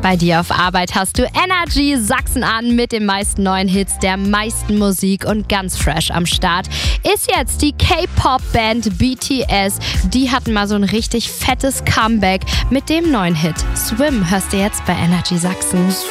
Bei dir auf Arbeit hast du Energy Sachsen an mit den meisten neuen Hits, der meisten Musik und ganz fresh am Start ist jetzt die K-Pop-Band BTS. Die hatten mal so ein richtig fettes Comeback mit dem neuen Hit Swim. Hörst du jetzt bei Energy Sachsen.